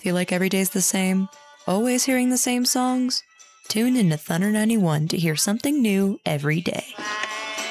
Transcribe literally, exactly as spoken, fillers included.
Feel like every day's the same? Always hearing the same songs? Tune into Thunder ninety-one to hear something new every day.